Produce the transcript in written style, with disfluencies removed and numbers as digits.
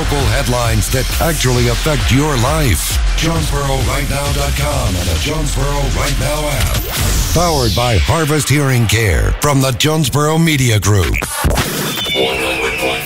local headlines that actually affect your life. JonesboroRightNow.com and the Jonesboro Right Now app. Powered by Harvest Hearing Care from the Jonesboro Media Group. 100.